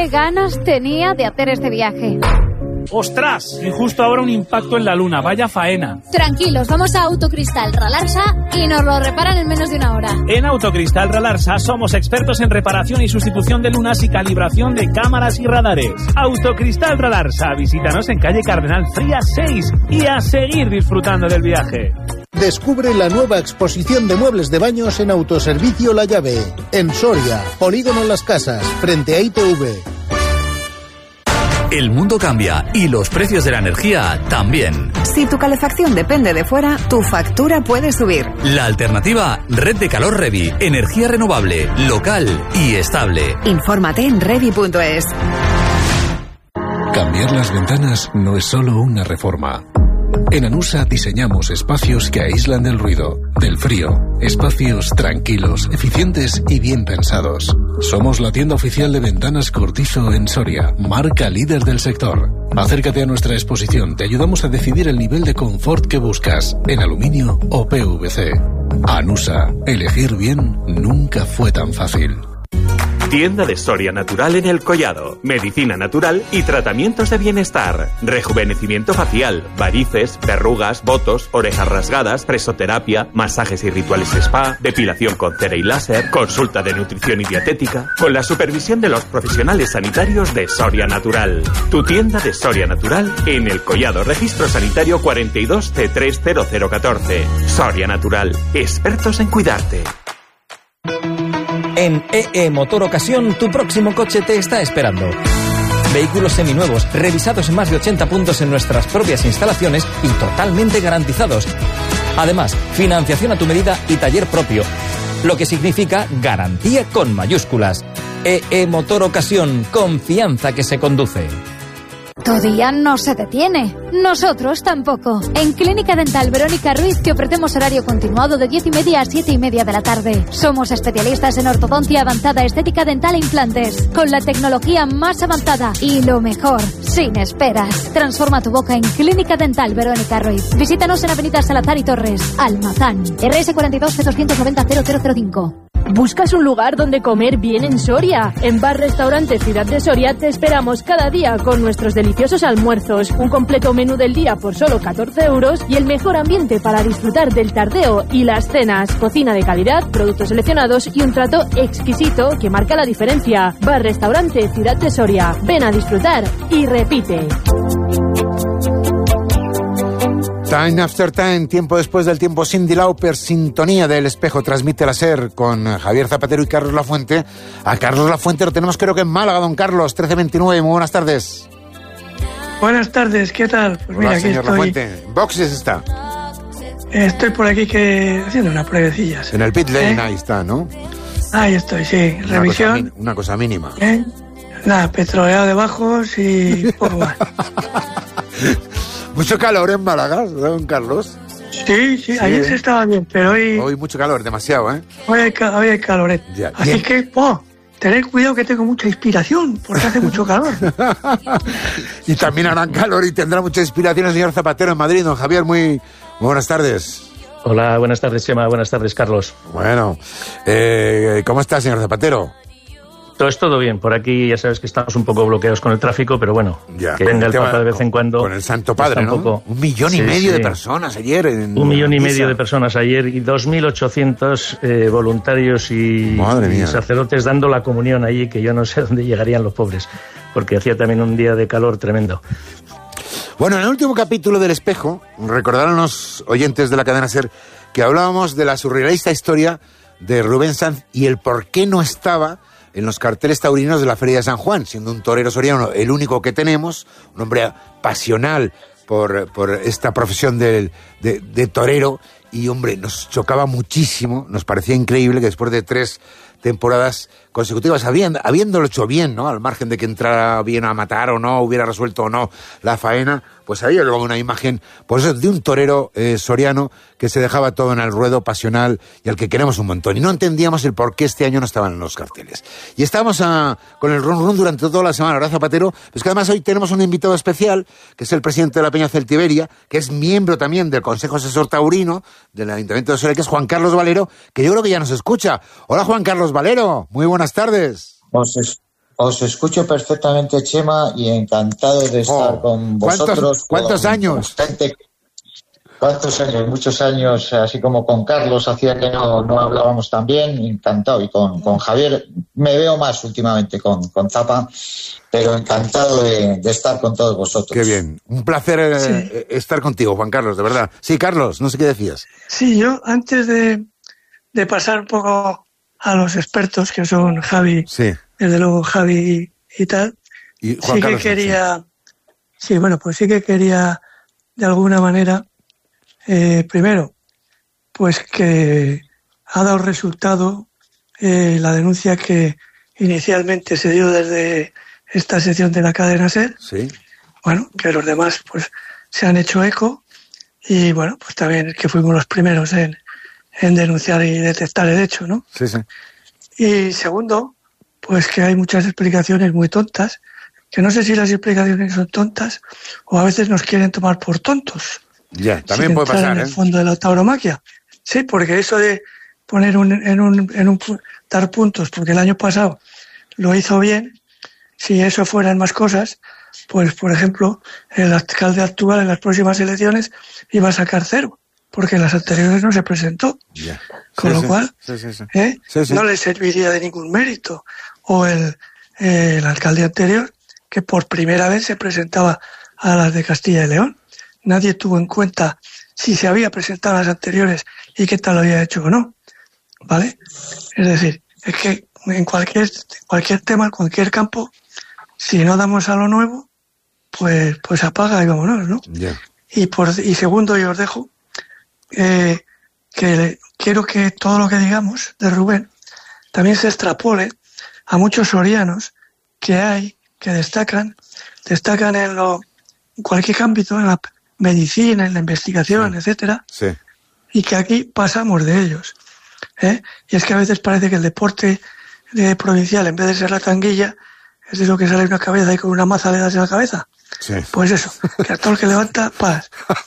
qué ganas tenía de hacer este viaje. ¡Ostras! Y justo ahora un impacto en la luna, vaya faena. Tranquilos, vamos a Autocristal Ralarsa y nos lo reparan en menos de una hora. En Autocristal Ralarsa somos expertos en reparación y sustitución de lunas y calibración de cámaras y radares. Autocristal Ralarsa, visítanos en calle Cardenal Frías 6 y a seguir disfrutando del viaje. Descubre la nueva exposición de muebles de baños en Autoservicio La Llave, en Soria, Polígono Las Casas, frente a ITV. El mundo cambia y los precios de la energía también. Si tu calefacción depende de fuera, tu factura puede subir. La alternativa, Red de Calor Revi. Energía renovable, local y estable. Infórmate en revi.es. Cambiar las ventanas no es solo una reforma. En Anusa diseñamos espacios que aíslan del ruido, del frío, espacios tranquilos, eficientes y bien pensados. Somos la tienda oficial de ventanas Cortizo en Soria, marca líder del sector. Acércate a nuestra exposición, te ayudamos a decidir el nivel de confort que buscas, en aluminio o PVC. Anusa, elegir bien nunca fue tan fácil. Tienda de Soria Natural en El Collado. Medicina natural y tratamientos de bienestar. Rejuvenecimiento facial, varices, verrugas, botos, orejas rasgadas, presoterapia, masajes y rituales spa, depilación con cera y láser, consulta de nutrición y dietética, con la supervisión de los profesionales sanitarios de Soria Natural. Tu tienda de Soria Natural en El Collado. Registro sanitario 42 C30014. Soria Natural. Expertos en cuidarte. En EE Motor Ocasión, tu próximo coche te está esperando. Vehículos seminuevos, revisados en más de 80 puntos en nuestras propias instalaciones y totalmente garantizados. Además, financiación a tu medida y taller propio, lo que significa garantía con mayúsculas. EE Motor Ocasión, confianza que se conduce. Tu día no se detiene. Nosotros tampoco. En Clínica Dental Verónica Ruiz te ofrecemos horario continuado de 10:30 a 7:30 de la tarde. Somos especialistas en ortodoncia avanzada, estética dental e implantes, con la tecnología más avanzada y lo mejor, sin esperas. Transforma tu boca en Clínica Dental Verónica Ruiz. Visítanos en Avenida Salazar y Torres, Almazán. RS 42 290 0005. ¿Buscas un lugar donde comer bien en Soria? En Bar Restaurante Ciudad de Soria te esperamos cada día con nuestros deliciosos almuerzos, un completo menú del día por solo 14 euros y el mejor ambiente para disfrutar del tardeo y las cenas. Cocina de calidad, productos seleccionados y un trato exquisito que marca la diferencia. Bar Restaurante Ciudad de Soria. Ven a disfrutar y repite. Time After Time, tiempo después del tiempo. Cyndi Lauper, sintonía del espejo, transmite la SER con Javier Zapatero y Carlos Lafuente. A Carlos Lafuente lo tenemos creo que en Málaga, don Carlos, 1329, muy buenas tardes. Buenas tardes, ¿qué tal? Pues mira, hola, aquí señor estoy. Lafuente, boxes está. Estoy por aquí haciendo unas pruebecillas. En el pit lane, ahí está, ¿no? Ahí estoy, sí, revisión. Una cosa mínima. Nada, petroleado de bajos y poco más. Mucho calor en Málaga, don Carlos. Sí, ayer se estaba bien, pero hoy mucho calor, demasiado, ¿eh? Hoy hay calor, ya, así que, tened cuidado que tengo mucha inspiración, porque hace mucho calor. Y también harán calor y tendrá mucha inspiración el señor Zapatero en Madrid. Don Javier, muy buenas tardes. Hola, buenas tardes, Chema, buenas tardes, Carlos. Bueno, ¿cómo está, señor Zapatero? Es todo bien, por aquí ya sabes que estamos un poco bloqueados con el tráfico, pero bueno, ya, que venga el Papa de vez en cuando. Con el Santo Padre, ¿no? 1,5 millones de personas ayer. 1,5 millones de personas ayer y 2.800 voluntarios y sacerdotes dando la comunión allí, que yo no sé dónde llegarían los pobres, porque hacía también un día de calor tremendo. Bueno, en el último capítulo del Espejo, recordaron los oyentes de la cadena SER que hablábamos de la surrealista historia de Rubén Sanz y el por qué no estaba en los carteles taurinos de la Feria de San Juan, siendo un torero soriano el único que tenemos, un hombre pasional por esta profesión de torero, y hombre, nos chocaba muchísimo, nos parecía increíble que después de 3 temporadas consecutivas, habiéndolo hecho bien, ¿no? Al margen de que entrara bien a matar o no, hubiera resuelto o no la faena, pues había luego una imagen, pues eso, de un torero soriano que se dejaba todo en el ruedo, pasional, y al que queremos un montón. Y no entendíamos el por qué este año no estaban en los carteles. Y estábamos con el run durante toda la semana, ¿verdad, Zapatero? Pues que además hoy tenemos un invitado especial, que es el presidente de la Peña Celtiberia, que es miembro también del Consejo Asesor Taurino del Ayuntamiento de Soria, que es Juan Carlos Valero, que yo creo que ya nos escucha. Hola, Juan Carlos Valero, muy buenas tardes. Os escucho perfectamente, Chema, y encantado de estar con vosotros. ¿Cuántos años? ¿Cuántos años? Muchos años, así como con Carlos, hacía que no hablábamos tan bien, encantado. Y con Javier me veo más últimamente con Zapa, pero encantado de estar con todos vosotros. Qué bien, un placer estar contigo, Juan Carlos, de verdad. Sí, Carlos, no sé qué decías. Sí, yo antes de pasar un poco a los expertos, que son Javi, desde luego Javi y tal, y Juan Carlos, sí que quería de alguna manera, primero, pues que ha dado resultado la denuncia que inicialmente se dio desde esta sección de la cadena SER. Sí. Bueno, que los demás pues se han hecho eco y bueno, pues también que fuimos los primeros en denunciar y detectar el hecho, ¿no? Sí, sí. Y segundo, pues que hay muchas explicaciones muy tontas, que no sé si las explicaciones son tontas o a veces nos quieren tomar por tontos. Ya, también puede pasar, en el fondo de la tauromaquia. Sí, porque eso de poner dar puntos, porque el año pasado lo hizo bien, si eso fueran más cosas, pues por ejemplo, el alcalde actual en las próximas elecciones iba a sacar 0, porque en las anteriores no se presentó. Yeah. Con lo cual, no le serviría de ningún mérito. O el alcalde anterior, que por primera vez se presentaba a las de Castilla y León. Nadie tuvo en cuenta si se había presentado a las anteriores y qué tal lo había hecho o no. ¿Vale? Es decir, es que en cualquier tema, en cualquier campo, si no damos a lo nuevo, pues apaga y vámonos, ¿no? Yeah. Y segundo, yo os dejo que quiero que todo lo que digamos de Rubén también se extrapole a muchos sorianos que hay, que destacan en cualquier ámbito, en la medicina, en la investigación, etcétera, y que aquí pasamos de ellos. Y es que a veces parece que el deporte provincial, en vez de ser la tanguilla, es de lo que sale una cabeza y con una maza le das en la cabeza. Sí. Pues eso, que a todo el que levanta, paz.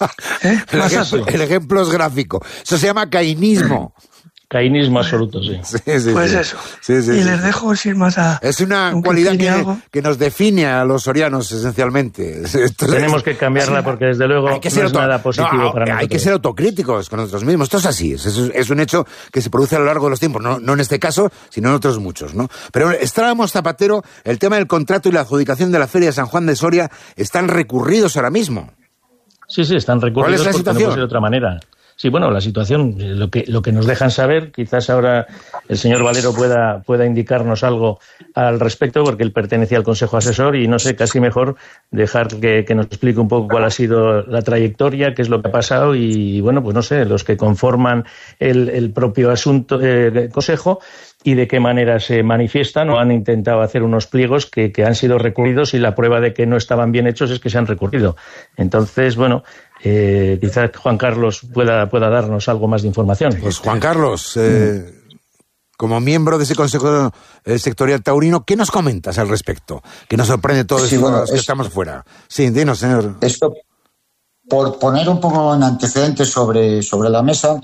El ejemplo es gráfico. Eso se llama cainismo. Cainismo absoluto, sí. Pues eso. Y les dejo sin más a... Es una cualidad que nos define a los sorianos, esencialmente. Tenemos que cambiarla porque, desde luego, no es nada positivo para nosotros. Hay que ser autocríticos con nosotros mismos. Esto es así. Es un hecho que se produce a lo largo de los tiempos. No en este caso, sino en otros muchos, ¿no? Pero estábamos, Zapatero, el tema del contrato y la adjudicación de la Feria de San Juan de Soria están recurridos ahora mismo. Sí, están recurridos. ¿Cuál es la porque situación? No puede ser de otra manera. Sí, bueno, la situación, lo que nos dejan saber, quizás ahora el señor Valero pueda indicarnos algo al respecto, porque él pertenece al Consejo Asesor y no sé, casi mejor dejar que nos explique un poco cuál ha sido la trayectoria, qué es lo que ha pasado y, bueno, pues no sé, los que conforman el propio asunto Consejo y de qué manera se manifiestan o han intentado hacer unos pliegos que han sido recurridos y la prueba de que no estaban bien hechos es que se han recurrido. Entonces, bueno... quizás Juan Carlos pueda darnos algo más de información. Pues Juan Carlos, como miembro de ese Consejo Sectorial Taurino, ¿qué nos comentas al respecto? Que nos sorprende todo esto, los que estamos fuera. Sí, dinos, señor. Esto, por poner un poco en antecedentes sobre la mesa,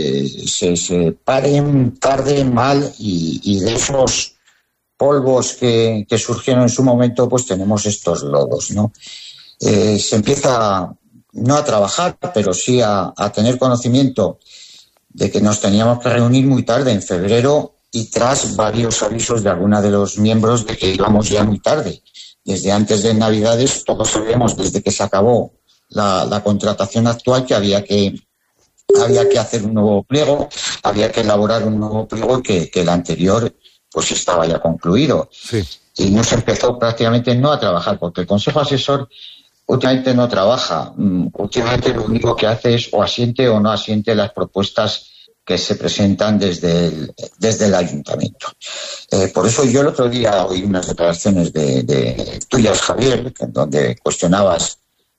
se paren tarde, mal, y de esos polvos que surgieron en su momento, pues tenemos estos lodos, ¿no? Se empieza... no a trabajar, pero sí a tener conocimiento de que nos teníamos que reunir muy tarde, en febrero, y tras varios avisos de alguna de los miembros de que íbamos ya muy tarde. Desde antes de Navidades, todos sabíamos, desde que se acabó la contratación actual, que había que hacer un nuevo pliego, había que elaborar un nuevo pliego que el anterior pues estaba ya concluido. Sí. Y no se empezó prácticamente no a trabajar, porque el Consejo Asesor últimamente no trabaja. Últimamente lo único que hace es o asiente o no asiente las propuestas que se presentan desde el ayuntamiento. Por eso yo el otro día oí unas declaraciones de tuyas, Javier, donde cuestionabas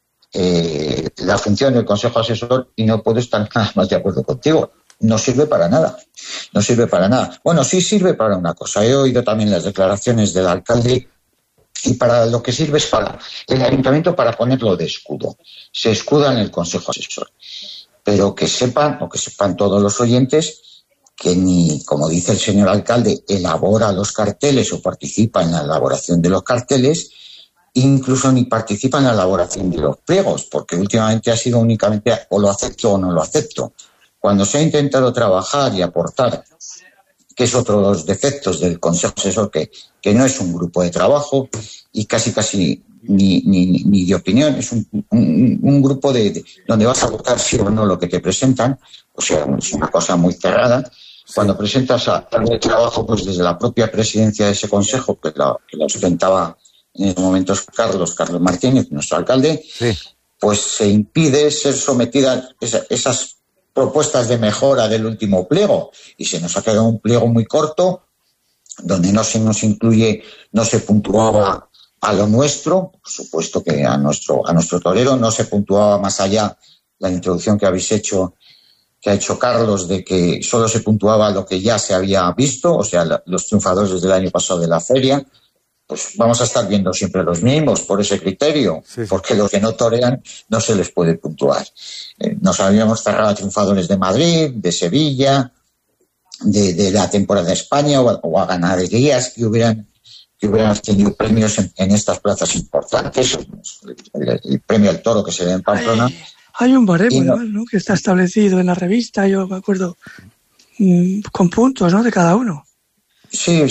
la función del Consejo Asesor, y no puedo estar nada más de acuerdo contigo. No sirve para nada. No sirve para nada. Bueno, sí sirve para una cosa. He oído también las declaraciones del alcalde. Y para lo que sirve es para el ayuntamiento, para ponerlo de escudo. Se escuda en el Consejo Asesor. Pero que sepan todos los oyentes, que ni, como dice el señor alcalde, elabora los carteles o participa en la elaboración de los carteles, incluso ni participa en la elaboración de los pliegos, porque últimamente ha sido únicamente o lo acepto o no lo acepto. Cuando se ha intentado trabajar y aportar, que es otro de los defectos del Consejo Asesor, que no es un grupo de trabajo y casi ni de opinión, es un grupo de donde vas a votar sí o no lo que te presentan, o sea, es una cosa muy cerrada. Cuando presentas a tal de trabajo, pues desde la propia presidencia de ese consejo, que la ostentaba en esos momentos Carlos Martínez, nuestro alcalde, pues se impide ser sometida a esas propuestas de mejora del último pliego, y se nos ha quedado un pliego muy corto, donde no se nos incluye, no se puntuaba a lo nuestro, por supuesto que a nuestro torero, no se puntuaba más allá la introducción que habéis hecho, que ha hecho Carlos, de que solo se puntuaba lo que ya se había visto, o sea, los triunfadores desde el año pasado de la feria. Pues vamos a estar viendo siempre los mismos por ese criterio, porque los que no torean no se les puede puntuar. Nos habíamos cerrado a triunfadores de Madrid, de Sevilla, de la temporada de España o a ganaderías que hubieran tenido premios en estas plazas importantes, el premio al toro que se da en Pamplona. Hay un baremo, ¿no?, que está establecido en la revista, yo me acuerdo, con puntos, ¿no?, de cada uno. Sí.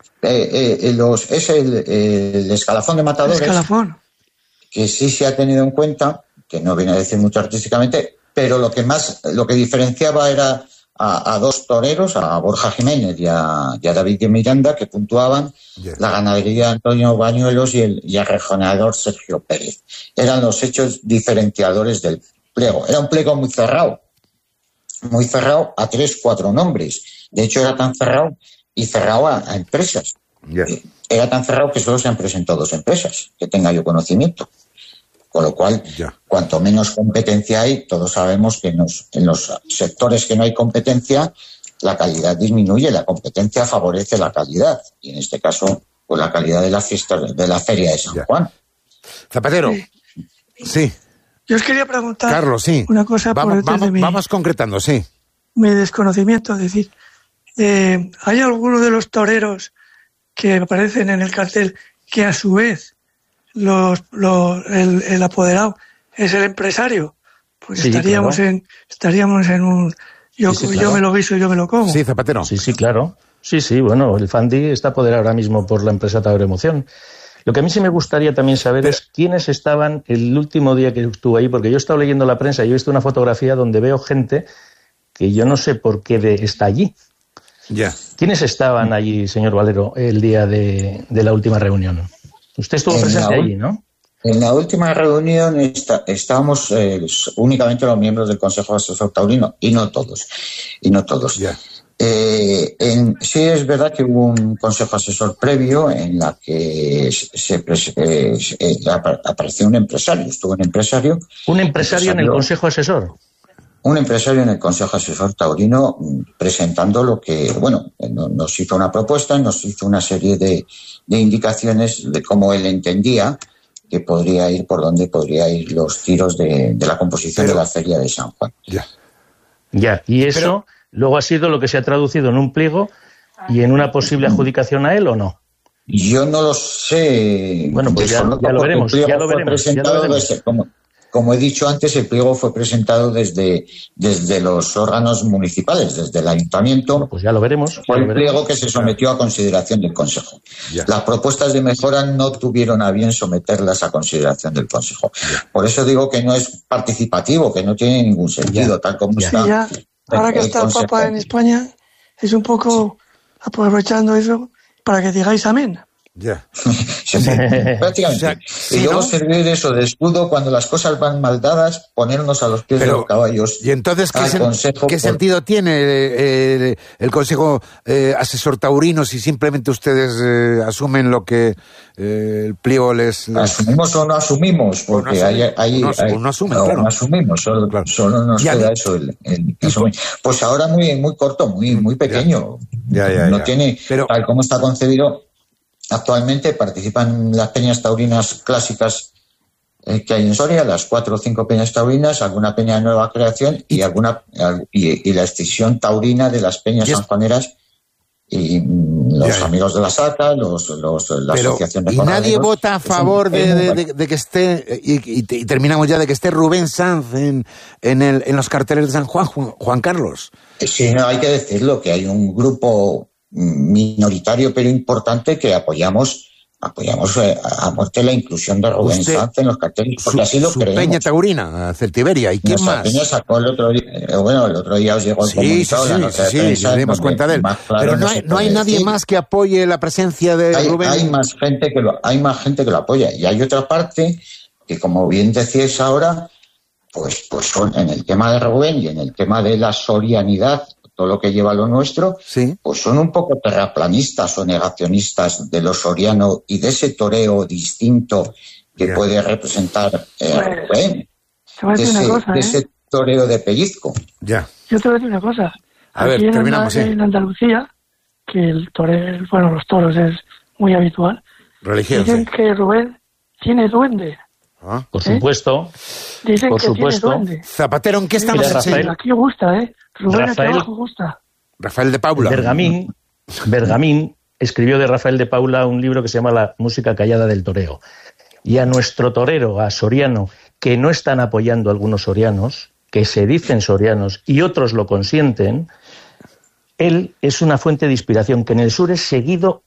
Es el escalafón de matadores. Que sí se ha tenido en cuenta, que no viene a decir mucho artísticamente, pero lo que diferenciaba era a dos toreros, a Borja Jiménez y a David de Miranda, que puntuaban la ganadería Antonio Bañuelos y el rejoneador Sergio Pérez. Eran los hechos diferenciadores del pliego. Era un pliego muy cerrado a 3-4 nombres. De hecho, era tan cerrado y cerrado a empresas. Era tan cerrado que solo se han presentado 2 empresas, que tenga yo conocimiento. Con lo cual, cuanto menos competencia hay, todos sabemos que en los sectores que no hay competencia, la calidad disminuye, la competencia favorece la calidad. Y en este caso, pues la calidad de la fiesta, de la feria de San Juan. Zapatero. Sí. Yo os quería preguntar, Carlos, una cosa vamos concretando, mi desconocimiento, es decir, ¿hay alguno de los toreros que aparecen en el cartel que a su vez el apoderado es el empresario? Pues sí, estaríamos en un yo me lo guiso y yo me lo como. Sí, Zapatero. Sí, claro. Sí, bueno, el Fandi está apoderado ahora mismo por la empresa Tauro Emoción. Lo que a mí sí me gustaría también saber es quiénes estaban el último día que estuve ahí, porque yo he estado leyendo la prensa y he visto una fotografía donde veo gente que yo no sé por qué está allí. ¿Quiénes estaban allí, señor Valero, el día de la última reunión? Usted estuvo presente allí, ¿no? En la última reunión estábamos únicamente los miembros del Consejo Asesor Taurino, y no todos. Sí es verdad que hubo un Consejo Asesor previo en la que apareció un empresario, estuvo un empresario. ¿Un empresario en el Consejo Asesor? Un empresario en el Consejo Asesor Taurino presentando lo que, nos hizo una propuesta, nos hizo una serie de indicaciones de cómo él entendía que podría ir, por dónde podría ir los tiros de la composición de la feria de San Juan. Y eso luego ha sido lo que se ha traducido en un pliego y en una posible adjudicación a él, ¿o no? Yo no lo sé. Bueno, pues ya lo veremos. Como he dicho antes, el pliego fue presentado desde los órganos municipales, desde el ayuntamiento. Pues ya lo veremos. Fue el pliego que se sometió a consideración del Consejo. Las propuestas de mejora no tuvieron a bien someterlas a consideración del Consejo. Por eso digo que no es participativo, que no tiene ningún sentido, tal como está. Ahora que está el Papa en España, es un poco aprovechando eso para que digáis amén. Prácticamente. Y luego servir eso de escudo cuando las cosas van mal dadas, ponernos a los pies de los caballos. ¿Y entonces qué sentido tiene el Consejo Asesor Taurino si simplemente ustedes asumen lo que el pliego les... ¿Asumimos o no asumimos? Porque no asumimos, solo nos queda eso. El asumir. Pues ahora muy corto, muy pequeño. No tiene, tal como está concebido. Actualmente participan las peñas taurinas clásicas que hay en Soria, las 4 o 5 peñas taurinas, alguna peña de nueva creación y la extinción taurina de las peñas sanjuaneras y los amigos de la SACA, la asociación de y nadie vota a favor de que esté, y terminamos ya, de que esté Rubén Sanz en los carteles de San Juan, Juan Carlos. Sí, no, hay que decirlo, que hay un grupo minoritario pero importante que apoyamos a muerte la inclusión de Rubén Sanz en los carteles, porque así lo creemos. Peña taurina, Celtiberia, ¿y quién más? Peña sacó el otro día os llegó el comunicado. Sí, nos dimos cuenta de él. Pero no hay nadie más que apoye la presencia de Rubén. Hay más gente que lo apoya. Y hay otra parte que, como bien decíais ahora, pues son en el tema de Rubén y en el tema de la sorianidad, todo lo que lleva lo nuestro, pues son un poco terraplanistas o negacionistas de lo soriano y de ese toreo distinto que puede representar Rubén, de ese toreo de pellizco. Yo te voy a decir una cosa. A ver, terminamos. En Andalucía, que el toreo, los toros es muy habitual, dicen que Rubén tiene duende. Por supuesto. Dicen por que supuesto. Tiene duende. Zapatero, ¿en qué estamos? Rafael, aquí gusta, Rubén aquí abajo gusta. Rafael de Paula. Bergamín escribió de Rafael de Paula un libro que se llama La música callada del toreo. Y a nuestro torero, a Soriano, que no están apoyando algunos sorianos, que se dicen sorianos y otros lo consienten, él es una fuente de inspiración que en el sur es seguido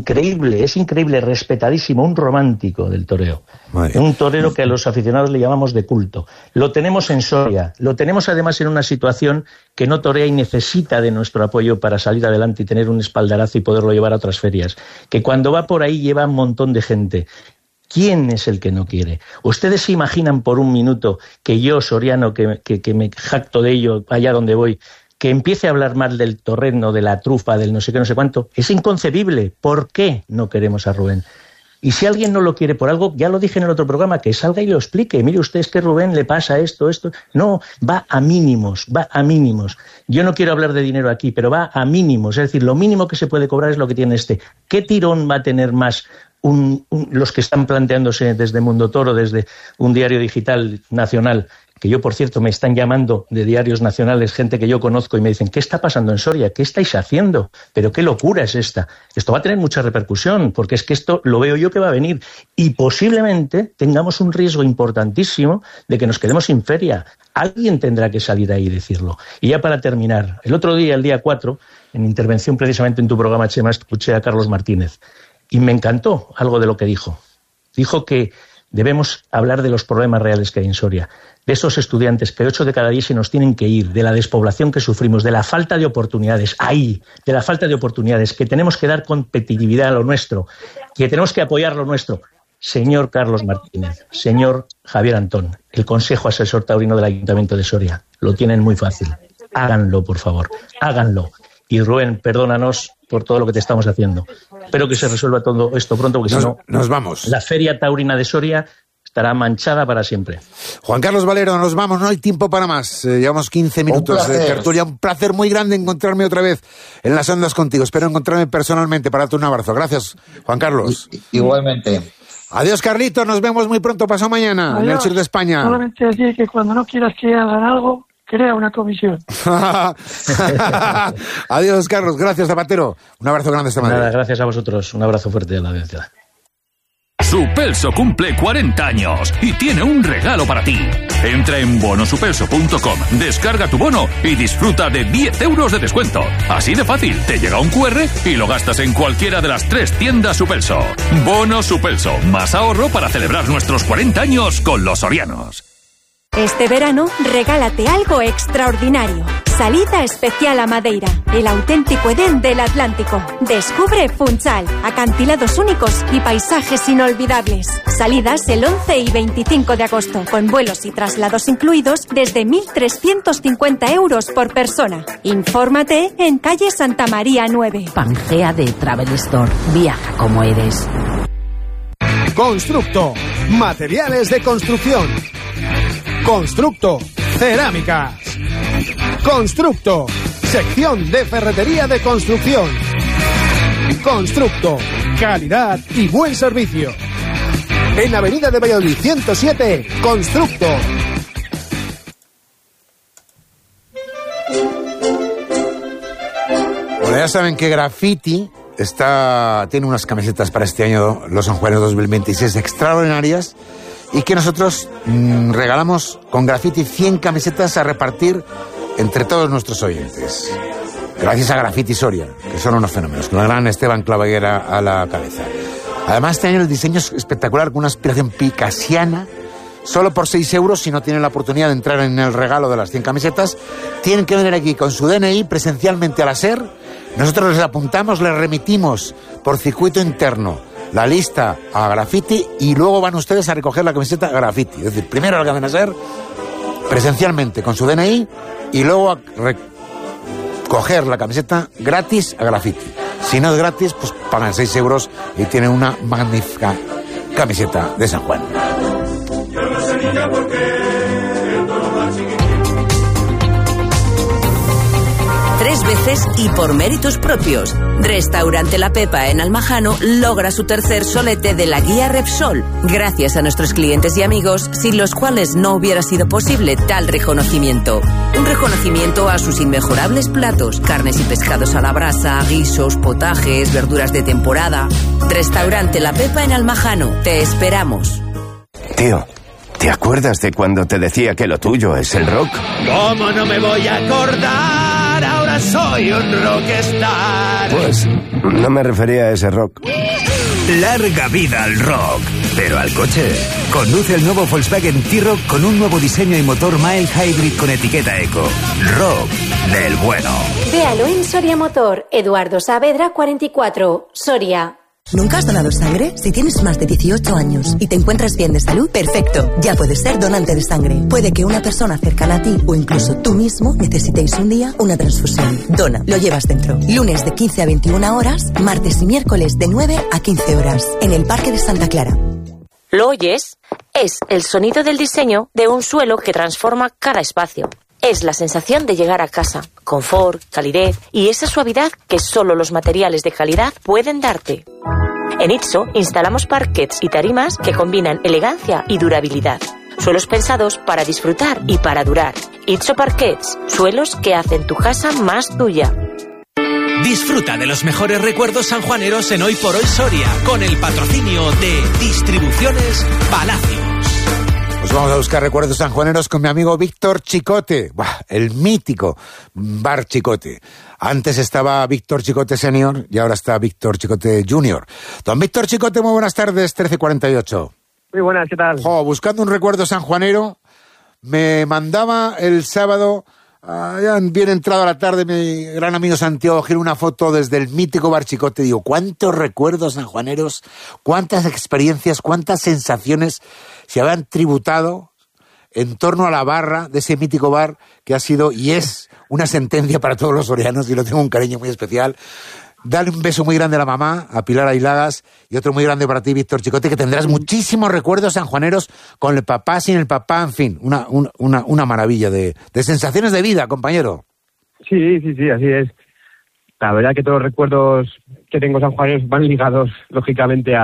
es increíble, respetadísimo, un romántico del toreo. Un torero que a los aficionados le llamamos de culto. Lo tenemos en Soria, lo tenemos además en una situación que no torea y necesita de nuestro apoyo para salir adelante y tener un espaldarazo y poderlo llevar a otras ferias. Que cuando va por ahí lleva un montón de gente. ¿Quién es el que no quiere? ¿Ustedes se imaginan por un minuto que yo, soriano, que me jacto de ello allá donde voy, que empiece a hablar mal del torreno, de la trufa, del no sé qué, no sé cuánto? Es inconcebible. ¿Por qué no queremos a Rubén? Y si alguien no lo quiere por algo, ya lo dije en el otro programa, que salga y lo explique. Mire usted, es que a Rubén le pasa esto. No, va a mínimos. Yo no quiero hablar de dinero aquí, pero va a mínimos. Es decir, lo mínimo que se puede cobrar es lo que tiene este. ¿Qué tirón va a tener más los que están planteándose desde Mundo Toro, desde un diario digital nacional, que yo, por cierto, me están llamando de diarios nacionales, gente que yo conozco, y me dicen, ¿qué está pasando en Soria? ¿Qué estáis haciendo? ¿Pero qué locura es esta? Esto va a tener mucha repercusión, porque es que esto lo veo yo que va a venir. Y posiblemente tengamos un riesgo importantísimo de que nos quedemos sin feria. Alguien tendrá que salir ahí y decirlo. Y ya para terminar, el otro día, el día 4, en intervención precisamente en tu programa, Chema, escuché a Carlos Martínez. Y me encantó algo de lo que dijo. Dijo que debemos hablar de los problemas reales que hay en Soria, de esos estudiantes que 8 de cada 10 se nos tienen que ir, de la despoblación que sufrimos, de la falta de oportunidades, de la falta de oportunidades, que tenemos que dar competitividad a lo nuestro, que tenemos que apoyar lo nuestro. Señor Carlos Martínez, señor Javier Antón, el Consejo Asesor Taurino del Ayuntamiento de Soria, lo tienen muy fácil. Háganlo, por favor, háganlo. Y Rubén, perdónanos por todo lo que te estamos haciendo. Espero que se resuelva todo esto pronto, porque si no, nos vamos. La Feria Taurina de Soria estará manchada para siempre. Juan Carlos Valero, nos vamos, no hay tiempo para más. Llevamos 15 minutos de tertulia. Un placer muy grande encontrarme otra vez en las ondas contigo. Espero encontrarme personalmente para darte un abrazo. Gracias, Juan Carlos. Igualmente. Adiós, Carlitos, nos vemos muy pronto, pasado mañana. Adiós. En el Sur de España. Solamente decir que cuando no quieras que hagan algo, crea una comisión. Adiós, Carlos. Gracias, Zapatero. Un abrazo grande esta mañana. Nada, gracias a vosotros. Un abrazo fuerte a la audiencia. Supelso cumple 40 años y tiene un regalo para ti. Entra en bonosupelso.com, descarga tu bono y disfruta de 10 euros de descuento. Así de fácil, te llega un QR y lo gastas en cualquiera de las 3 tiendas Supelso. Bono Supelso, más ahorro para celebrar nuestros 40 años con los sorianos. Este verano, regálate algo extraordinario. Salida especial a Madeira, el auténtico Edén del Atlántico. Descubre Funchal, acantilados únicos y paisajes inolvidables. Salidas el 11 y 25 de agosto, con vuelos y traslados incluidos desde 1.350 euros por persona. Infórmate en calle Santa María 9. Pangea de Travel Store. Viaja como eres. Constructo. Materiales de construcción. Constructo, cerámicas. Constructo, sección de ferretería de construcción. Constructo, calidad y buen servicio. En Avenida de Valladolid 107, Constructo. Bueno, ya saben que Graffiti tiene unas camisetas para este año, los San Juanes 2026, extraordinarias, y que nosotros regalamos con Graffiti 100 camisetas a repartir entre todos nuestros oyentes. Gracias a Graffiti Soria, que son unos fenómenos, con el gran Esteban Claveguera a la cabeza. Además, este año el diseño es espectacular, con una inspiración picasiana. Solo por 6 euros, si no tienen la oportunidad de entrar en el regalo de las 100 camisetas, tienen que venir aquí con su DNI presencialmente a la SER. Nosotros les apuntamos, les remitimos por circuito interno la lista a Graffiti y luego van ustedes a recoger la camiseta a Graffiti. Es decir, primero la cadena SER presencialmente con su DNI y luego a recoger la camiseta gratis a Graffiti. Si no es gratis, pues pagan 6 euros y tienen una magnífica camiseta de San Juan. Yo no sé ni ya por qué el toro va chiquitito. 3 veces y por méritos propios. Restaurante La Pepa en Almajano logra su tercer solete de la guía Repsol, gracias a nuestros clientes y amigos, sin los cuales no hubiera sido posible tal reconocimiento. Un reconocimiento a sus inmejorables platos, carnes y pescados a la brasa, guisos, potajes, verduras de temporada. Restaurante La Pepa en Almajano. Te esperamos. Tío, ¿te acuerdas de cuando te decía que lo tuyo es el rock? ¿Cómo no me voy a acordar? Ahora soy un rockstar. Pues no me refería a ese rock. Larga vida al rock, pero al coche. Conduce el nuevo Volkswagen T-Roc con un nuevo diseño y motor mild hybrid con etiqueta eco. Rock del bueno. Véalo en Soria Motor, Eduardo Saavedra 44, Soria. ¿Nunca has donado sangre? Si tienes más de 18 años y te encuentras bien de salud, perfecto. Ya puedes ser donante de sangre. Puede que una persona cercana a ti o incluso tú mismo necesitéis un día una transfusión. Dona, lo llevas dentro. Lunes de 15 a 21 horas, martes y miércoles de 9 a 15 horas. En el Parque de Santa Clara. ¿Lo oyes? Es el sonido del diseño de un suelo que transforma cada espacio. Es la sensación de llegar a casa, confort, calidez y esa suavidad que solo los materiales de calidad pueden darte. En Itso instalamos parquets y tarimas que combinan elegancia y durabilidad. Suelos pensados para disfrutar y para durar. Itso Parquets, suelos que hacen tu casa más tuya. Disfruta de los mejores recuerdos sanjuaneros en Hoy por Hoy Soria, con el patrocinio de Distribuciones Palacios. Pues vamos a buscar recuerdos sanjuaneros con mi amigo Víctor Chicote. Buah, el mítico Bar Chicote. Antes estaba Víctor Chicote Senior y ahora está Víctor Chicote Junior. Don Víctor Chicote, muy buenas tardes, 13:48. Muy buenas, ¿qué tal? Buscando un recuerdo sanjuanero, me mandaba el sábado, ya bien entrado a la tarde, mi gran amigo Santiago Gil, una foto desde el mítico Bar Chicote. Digo, cuántos recuerdos sanjuaneros, cuántas experiencias, cuántas sensaciones se habían tributado en torno a la barra de ese mítico bar que ha sido y es una sentencia para todos los sorianos, y lo tengo un cariño muy especial. Dale un beso muy grande a la mamá, a Pilar Ailagas, y otro muy grande para ti, Víctor Chicote, que tendrás muchísimos recuerdos sanjuaneros con el papá, sin el papá, en fin, una maravilla de sensaciones de vida, compañero. Sí, así es. La verdad que todos los recuerdos que tengo sanjuaneros van ligados, lógicamente,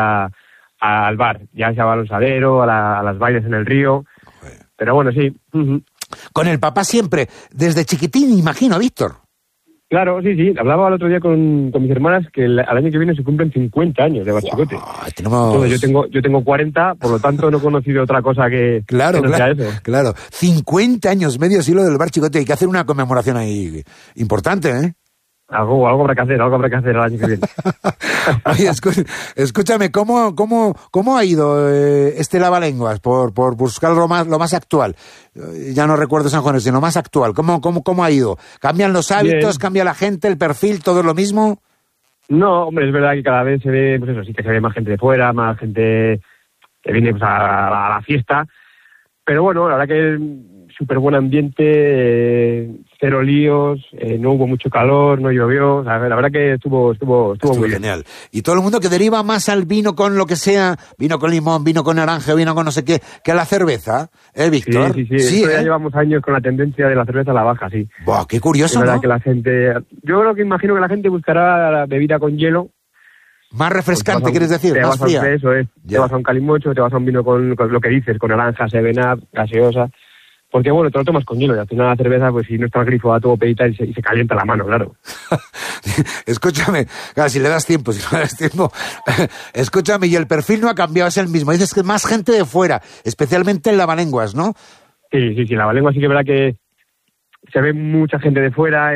al bar, ya sea a Balonsadero, a las bailes en el río, pero bueno, sí. Con el papá siempre, desde chiquitín, imagino, Víctor. Claro, sí. Hablaba el otro día con mis hermanas que al año que viene se cumplen 50 años de Bar Chicote. Entonces yo tengo 40, por lo tanto no he conocido otra cosa que no sea eso. Claro, 50 años, medio siglo del Bar Chicote. Hay que hacer una conmemoración ahí importante, ¿eh? Algo habrá que hacer el año que viene. Oye, escúchame, ¿cómo ha ido este lavalenguas por buscar lo más actual? Ya no recuerdo San Juan, sino más actual. ¿Cómo ha ido? ¿Cambian los hábitos? Bien. ¿Cambia la gente, el perfil, todo es lo mismo? No, hombre, es verdad que cada vez se ve, pues eso, sí que se ve más gente de fuera, más gente que viene pues a la fiesta. Pero bueno, la verdad que súper buen ambiente, cero líos, no hubo mucho calor, no llovió, o sea, la verdad que estuvo muy genial. Y todo el mundo que deriva más al vino con lo que sea, vino con limón, vino con naranja, vino con no sé qué, que a la cerveza, Víctor? Sí, ya llevamos años con la tendencia de la cerveza a la baja, sí. Buah, qué curioso, es verdad, ¿no? Que la gente, yo creo que imagino que la gente buscará la bebida con hielo, Más refrescante, ¿quieres decir? Te Más vas fría. Eso es. Te vas a un calimocho, te vas a un vino con lo que dices, con naranja, 7-Up, gaseosa. Porque, bueno, te lo tomas con hielo y al final la cerveza, pues si no está el grifo a todo pedita y se calienta la mano, claro. Escúchame, claro, si le das tiempo, escúchame, y el perfil no ha cambiado, es el mismo. Dices que más gente de fuera, especialmente en Lavalenguas, ¿no? Sí, Lavalenguas sí que es verdad que se ve mucha gente de fuera,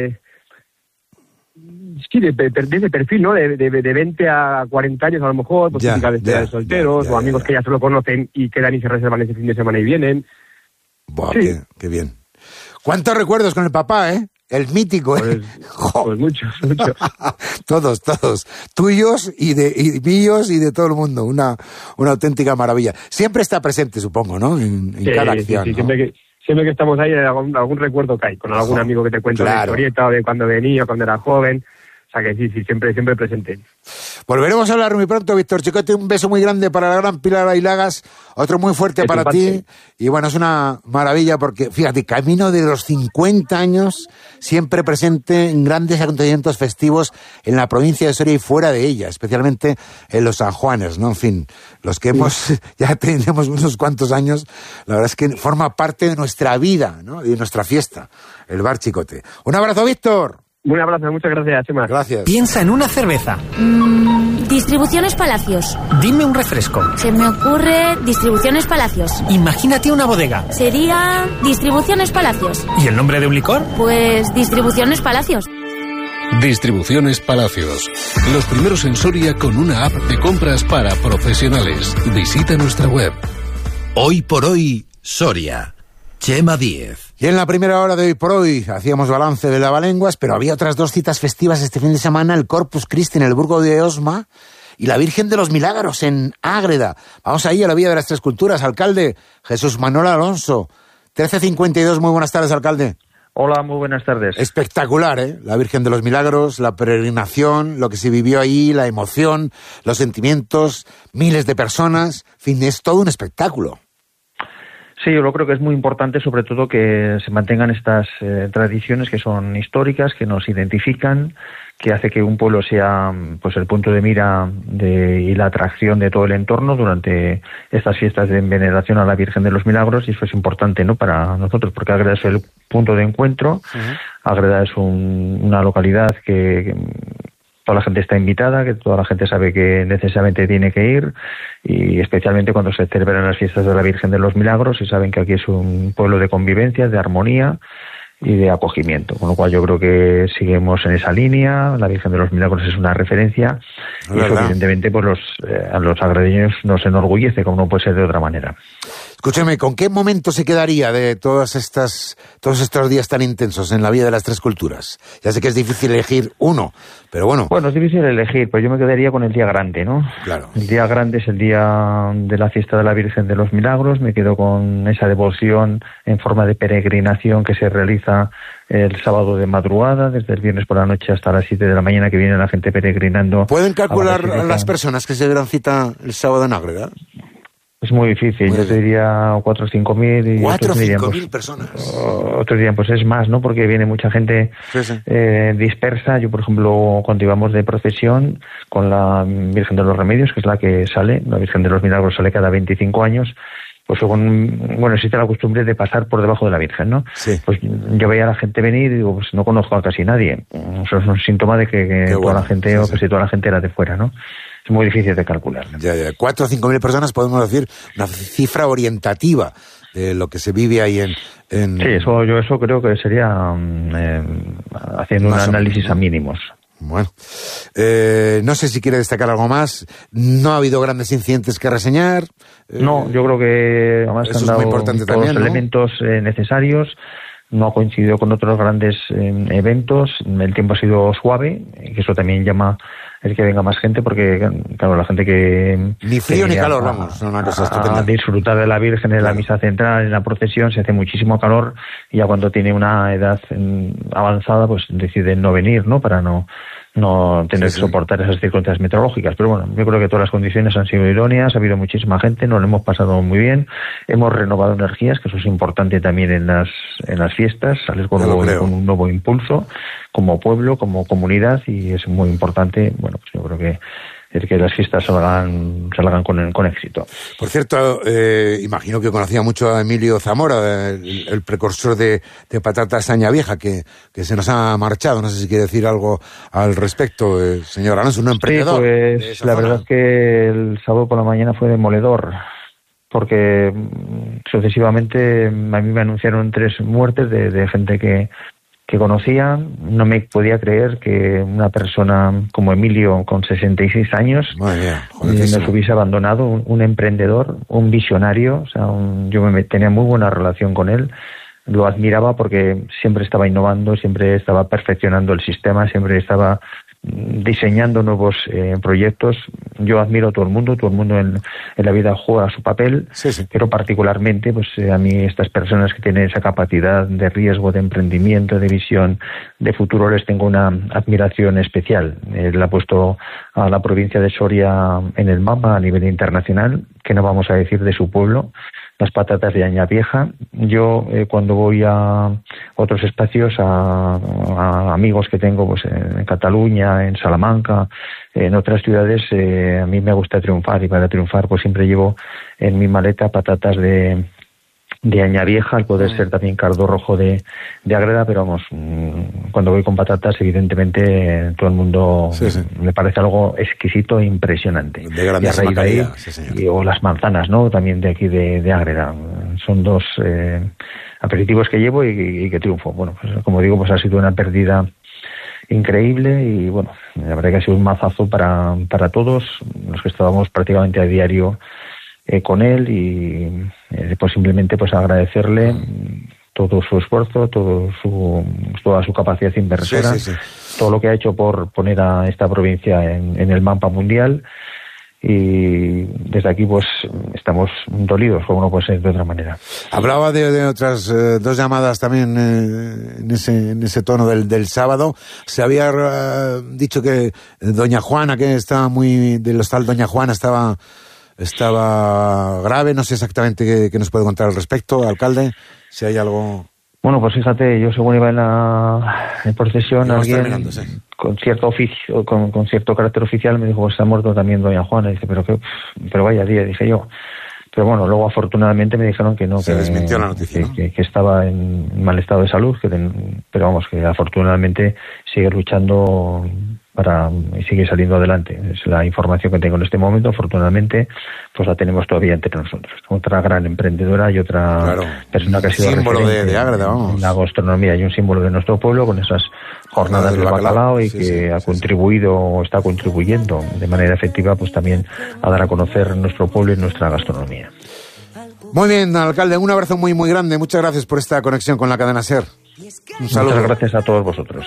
sí, de ese perfil, ¿no? De 20 a 40 años a lo mejor, pues típica de solteros, o amigos que ya se lo conocen y quedan y se reservan ese fin de semana y vienen. Buah, sí. Qué bien. ¿Cuántos recuerdos con el papá, eh? El mítico, ¿eh? Pues muchos. Todos. Tuyos y míos y de todo el mundo. Una auténtica maravilla. Siempre está presente, supongo, ¿no? En cada acción. Sí, ¿no? Siempre que estamos ahí, algún recuerdo cae, con algún amigo que te cuenta de historieta o de cuando venía, cuando era joven. O sea que sí, siempre presente. Volveremos a hablar muy pronto, Víctor Chicote. Un beso muy grande para la gran Pilar Ailagas, otro muy fuerte para ti. Y bueno, es una maravilla porque, fíjate, camino de los 50 años, siempre presente en grandes acontecimientos festivos en la provincia de Soria y fuera de ella, especialmente en los San Juanes, ¿no? En fin, los que ya tenemos unos cuantos años, la verdad es que forma parte de nuestra vida, ¿no? Y de nuestra fiesta, el Bar Chicote. Un abrazo, Víctor. Un abrazo, muchas gracias, Chema. Gracias. Piensa en una cerveza. Distribuciones Palacios. Dime un refresco. Se me ocurre Distribuciones Palacios. Imagínate una bodega. Sería Distribuciones Palacios. ¿Y el nombre de un licor? Pues Distribuciones Palacios. Distribuciones Palacios. Los primeros en Soria con una app de compras para profesionales. Visita nuestra web. Hoy por hoy, Soria. Chema Díez. Y en la primera hora de Hoy por Hoy hacíamos balance de Lavalenguas, pero había otras dos citas festivas este fin de semana, el Corpus Christi en el Burgo de Osma y la Virgen de los Milagros en Ágreda. Vamos ahí a la Vía de las Tres Culturas. Alcalde Jesús Manuel Alonso, 1352, muy buenas tardes, alcalde. Hola, muy buenas tardes. Espectacular, ¿eh? La Virgen de los Milagros, la peregrinación, lo que se vivió ahí, la emoción, los sentimientos, miles de personas, en fin, es todo un espectáculo. Sí, yo creo que es muy importante, sobre todo, que se mantengan estas tradiciones que son históricas, que nos identifican, que hace que un pueblo sea pues el punto de mira y la atracción de todo el entorno durante estas fiestas de veneración a la Virgen de los Milagros, y eso es importante, ¿no?, para nosotros, porque Ágreda es el punto de encuentro. Ágreda es una localidad que toda la gente está invitada, que toda la gente sabe que necesariamente tiene que ir, y especialmente cuando se celebran las fiestas de la Virgen de los Milagros y saben que aquí es un pueblo de convivencia, de armonía y de acogimiento, con lo cual yo creo que seguimos en esa línea. La Virgen de los Milagros es una referencia y eso evidentemente pues a los agredeños nos enorgullece, como no puede ser de otra manera. Escúcheme, ¿con qué momento se quedaría de todos estos días tan intensos en la Vía de las Tres Culturas? Ya sé que es difícil elegir uno, pero bueno. Bueno, es difícil elegir, pero yo me quedaría con el día grande, ¿no? Claro. El día grande es el día de la fiesta de la Virgen de los Milagros. Me quedo con esa devoción en forma de peregrinación que se realiza el sábado de madrugada, desde el viernes por la noche hasta las 7 de la mañana, que viene la gente peregrinando. ¿Pueden calcular las personas que se dieron cita el sábado en Ágreda? Es muy difícil, yo te diría 4 o 5 mil. 4 o 5 mil personas. Otros dirían, pues es más, ¿no? Porque viene mucha gente dispersa. Yo, por ejemplo, cuando íbamos de procesión con la Virgen de los Remedios, que es la que sale, la Virgen de los Milagros sale cada 25 años, pues existe la costumbre de pasar por debajo de la Virgen, ¿no? Sí. Pues yo veía a la gente venir y digo, pues no conozco a casi nadie. Eso es un síntoma de que toda la gente, o casi toda la gente era de fuera, ¿no? Es muy difícil de calcular. Ya. 4 o 5 mil personas, podemos decir, una cifra orientativa de lo que se vive ahí en... Sí, eso creo que sería haciendo un análisis a mínimos. Bueno, no sé si quiere destacar algo más. No ha habido grandes incidentes que reseñar. No, yo creo que además han dado todos los elementos necesarios. No ha coincidido con otros grandes eventos. El tiempo ha sido suave, que eso también llama el que venga más gente, porque claro, la gente que... Ni frío ni calor, vamos, una cosa estupenda. A disfrutar de la Virgen en la misa central, en la procesión, se hace muchísimo calor, y ya cuando tiene una edad avanzada, pues deciden no venir, ¿no?, para no no tener que soportar esas circunstancias meteorológicas. Pero bueno, yo creo que todas las condiciones han sido idóneas, ha habido muchísima gente, nos lo hemos pasado muy bien, hemos renovado energías, que eso es importante también en las fiestas, sales con un nuevo impulso como pueblo, como comunidad, y es muy importante, bueno, pues yo creo que las fiestas salgan con éxito. Por cierto, imagino que conocía mucho a Emilio Zamora, el precursor de Patatas Añavieja, que se nos ha marchado. No sé si quiere decir algo al respecto, señor Alonso, un emprendedor. Sí, pues la verdad es que el sábado por la mañana fue demoledor, porque sucesivamente a mí me anunciaron 3 muertes de gente que conocía. No me podía creer que una persona como Emilio, con 66 años, nos hubiese abandonado, un emprendedor, un visionario. O sea, yo tenía muy buena relación con él, lo admiraba porque siempre estaba innovando, siempre estaba perfeccionando el sistema, siempre estaba diseñando nuevos proyectos. Yo admiro a todo el mundo en la vida juega su papel, pero particularmente pues a mí estas personas que tienen esa capacidad de riesgo, de emprendimiento, de visión, de futuro, les tengo una admiración especial. Él ha puesto a la provincia de Soria en el mapa a nivel internacional, que no vamos a decir de su pueblo, las patatas de Añavieja. Yo cuando voy a otros espacios, a amigos que tengo pues en Cataluña, en Salamanca, en otras ciudades, a mí me gusta triunfar, y para triunfar pues siempre llevo en mi maleta patatas de Añavieja, al poder ser también cardo rojo de Ágreda, pero vamos, cuando voy con patatas, evidentemente todo el mundo me parece algo exquisito e impresionante. De grandísima calidad, o las manzanas, ¿no? También de aquí de Ágreda. Son 2 aperitivos que llevo y que triunfo. Bueno, pues como digo, pues ha sido una pérdida increíble, y bueno, la verdad que ha sido un mazazo para todos los que estábamos prácticamente a diario con él, y pues simplemente pues agradecerle todo su esfuerzo, toda su capacidad inversora, todo lo que ha hecho por poner a esta provincia en el mapa mundial, y desde aquí pues estamos dolidos, como no puede ser de otra manera. Hablaba de otras 2 llamadas también en ese tono del sábado. Se había dicho que doña Juana, que estaba del hostal Doña Juana, estaba grave. No sé exactamente qué nos puede contar al respecto, alcalde, si hay algo. Bueno, pues fíjate, yo según iba en procesión, alguien con cierto oficio, con cierto carácter oficial, me dijo, pues se ha muerto también doña Juana. Y dice, pero vaya día, dije yo. Pero bueno, luego afortunadamente me dijeron que no, se desmintió la noticia, ¿no? que estaba en mal estado de salud, pero vamos, que afortunadamente sigue luchando y sigue saliendo adelante. Es la información que tengo en este momento. Afortunadamente, pues la tenemos todavía entre nosotros. Otra gran emprendedora y otra persona que ha sido símbolo de Ágreda, vamos, en la gastronomía, y un símbolo de nuestro pueblo, con esas jornadas del bacalao, y que ha contribuido o está contribuyendo de manera efectiva pues también a dar a conocer nuestro pueblo y nuestra gastronomía. Muy bien, alcalde, un abrazo muy muy grande. Muchas gracias por esta conexión con la cadena SER. Un saludo. Muchas gracias a todos vosotros.